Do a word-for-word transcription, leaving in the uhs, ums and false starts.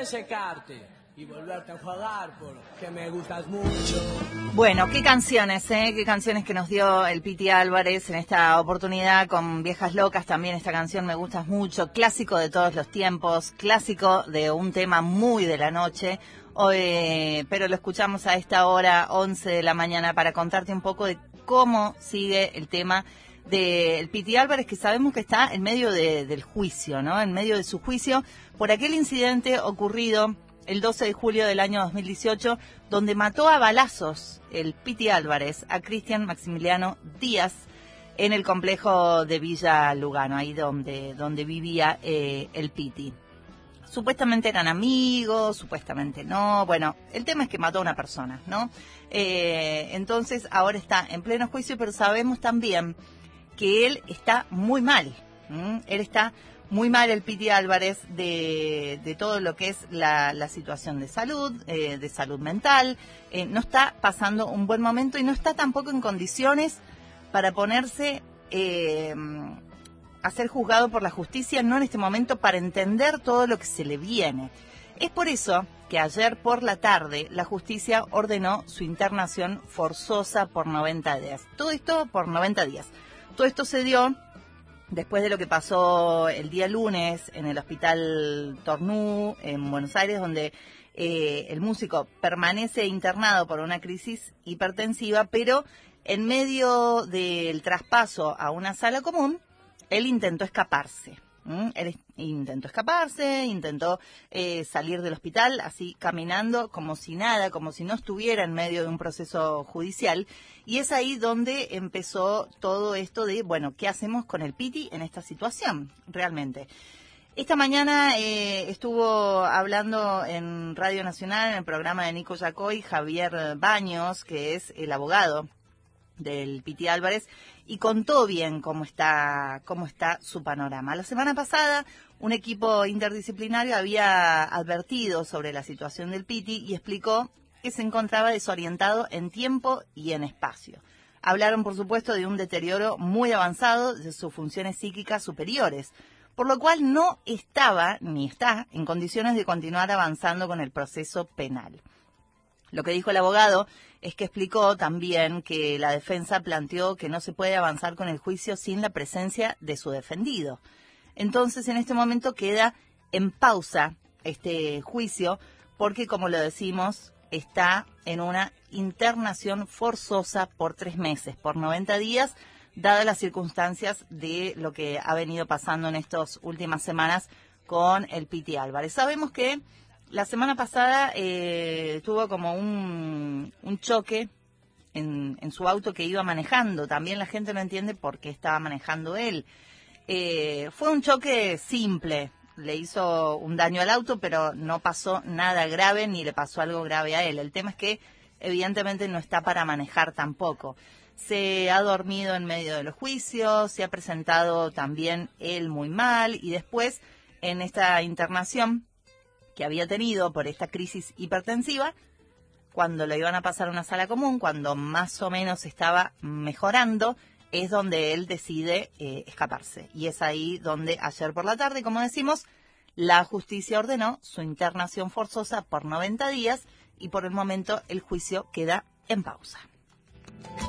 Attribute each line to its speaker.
Speaker 1: secarte y volverte a enjuagar porque me gustas mucho.
Speaker 2: Bueno, qué canciones, ¿eh? Qué canciones que nos dio el Piti Álvarez en esta oportunidad con Viejas Locas. También esta canción Me Gustas Mucho, clásico de todos los tiempos, clásico de un tema muy de la noche. Hoy, pero lo escuchamos a esta hora, once de la mañana, para contarte un poco de cómo sigue el tema del Piti Álvarez, que sabemos que está en medio de, del juicio, ¿no? En medio de su juicio por aquel incidente ocurrido el doce de julio del año dos mil dieciocho, donde mató a balazos el Piti Álvarez a Cristian Maximiliano Díaz en el complejo de Villa Lugano, ahí donde, donde vivía eh, el Piti. Supuestamente eran amigos, supuestamente no. Bueno, el tema es que mató a una persona, ¿no? Eh, entonces ahora está en pleno juicio, pero sabemos también que él está muy mal. ¿m? Él está muy mal, el Piti Álvarez, de, de todo lo que es la, la situación de salud, eh, de salud mental. Eh, no está pasando un buen momento y no está tampoco en condiciones para ponerse eh, a ser juzgado por la justicia, no en este momento, para entender todo lo que se le viene. Es por eso que ayer por la tarde la justicia ordenó su internación forzosa por noventa días. Todo esto por noventa días. Todo esto se dio después de lo que pasó el día lunes en el Hospital Tornú, en Buenos Aires, donde eh, el músico permanece internado por una crisis hipertensiva, pero en medio del traspaso a una sala común, él intentó escaparse. ¿Mm? Él intentó escaparse, intentó eh, salir del hospital así caminando como si nada, como si no estuviera en medio de un proceso judicial, y es ahí donde empezó todo esto de, bueno, ¿qué hacemos con el Piti en esta situación realmente? Esta mañana eh, estuvo hablando en Radio Nacional, en el programa de Nico Yacoy, Javier Baños, que es el abogado del Piti Álvarez, y contó bien cómo está cómo está su panorama. La semana pasada, un equipo interdisciplinario había advertido sobre la situación del Piti y explicó que se encontraba desorientado en tiempo y en espacio. Hablaron, por supuesto, de un deterioro muy avanzado de sus funciones psíquicas superiores, por lo cual no estaba ni está en condiciones de continuar avanzando con el proceso penal. Lo que dijo el abogado es que explicó también que la defensa planteó que no se puede avanzar con el juicio sin la presencia de su defendido. Entonces, en este momento queda en pausa este juicio porque, como lo decimos, está en una internación forzosa por tres meses, por noventa días, dadas las circunstancias de lo que ha venido pasando en estas últimas semanas con el Piti Álvarez. Sabemos que la semana pasada eh, tuvo como un, un choque en, en su auto que iba manejando. También la gente no entiende por qué estaba manejando él. Eh, fue un choque simple. Le hizo un daño al auto, pero no pasó nada grave ni le pasó algo grave a él. El tema es que evidentemente no está para manejar tampoco. Se ha dormido en medio de los juicios, se ha presentado también él muy mal, y después en esta internación que había tenido por esta crisis hipertensiva, cuando lo iban a pasar a una sala común, cuando más o menos estaba mejorando, es donde él decide eh, escaparse. Y es ahí donde ayer por la tarde, como decimos, la justicia ordenó su internación forzosa por noventa días y por el momento el juicio queda en pausa.